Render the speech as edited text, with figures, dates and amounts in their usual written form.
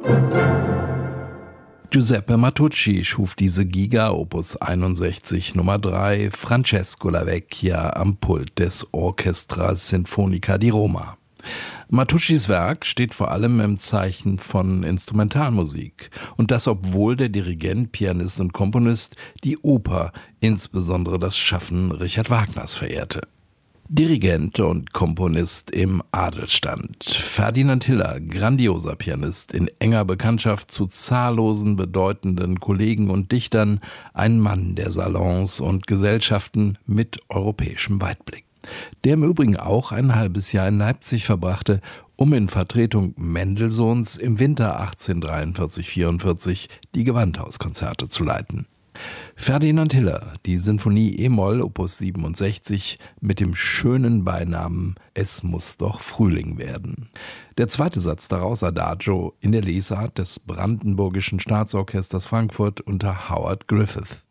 Giuseppe Matucci schuf diese Giga Opus 61 Nummer 3 Francesco Lavecchia am Pult des Orchestra Sinfonica di Roma. Matuccis Werk steht vor allem im Zeichen von Instrumentalmusik. Und das, obwohl der Dirigent, Pianist und Komponist die Oper, insbesondere das Schaffen Richard Wagners, verehrte. Dirigent und Komponist im Adelsstand. Ferdinand Hiller, grandioser Pianist, in enger Bekanntschaft zu zahllosen bedeutenden Kollegen und Dichtern, ein Mann der Salons und Gesellschaften mit europäischem Weitblick, der im Übrigen auch ein halbes Jahr in Leipzig verbrachte, um in Vertretung Mendelssohns im Winter 1843/44 die Gewandhauskonzerte zu leiten. Ferdinand Hiller, die Sinfonie e-Moll Opus 67 mit dem schönen Beinamen »Es muss doch Frühling werden«. Der zweite Satz daraus Adagio in der Lesart des Brandenburgischen Staatsorchesters Frankfurt unter Howard Griffith.